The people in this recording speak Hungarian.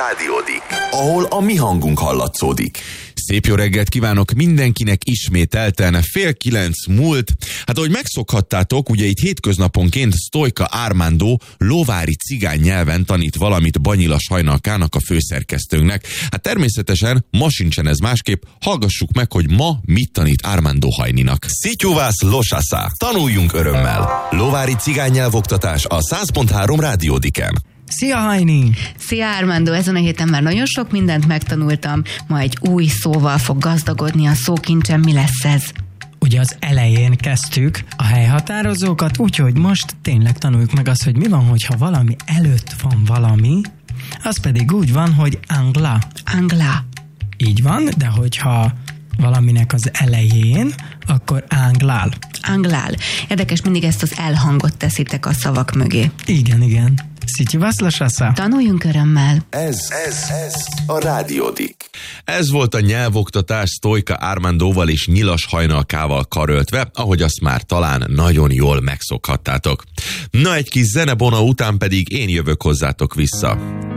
rádiódik, ahol a mi hangunk hallatszódik. Szép jó reggelt kívánok mindenkinek ismételten, 8:30 múlt. Hát ahogy megszokhattátok, ugye itt hétköznaponként Sztojka Ármándó lovári cigány nyelven tanít valamit Banyilas Hajnalkának, a főszerkesztőnknek. Hát természetesen ma sincsen ez másképp, hallgassuk meg, hogy ma mit tanít Ármándó Hajninak. Szitjuvász losasza, tanuljunk örömmel. Lovári cigány nyelvoktatás a 100.3 rádiódiken. Szia, Hajni! Szia, Ármándó! Ezen a héten már nagyon sok mindent megtanultam, ma egy új szóval fog gazdagodni a szókincsem. Mi lesz ez? Ugye az elején kezdtük a helyhatározókat, úgyhogy most tényleg tanuljuk meg azt, hogy mi van, hogyha valami előtt van valami, az pedig úgy van, hogy angla. Angla. Így van, de hogyha valaminek az elején, akkor anglál. Anglál. Érdekes, mindig ezt az elhangot teszitek a szavak mögé. Igen. Szitjuvász losasza. Tanuljunk örömmel. Ez a rádiódik. Ez volt a nyelvoktatás Sztojka Ármándóval és Nyilas Hajnalkával karöltve, ahogy azt már talán nagyon jól megszokhattátok. Na, egy kis zenebona után pedig én jövök hozzátok vissza.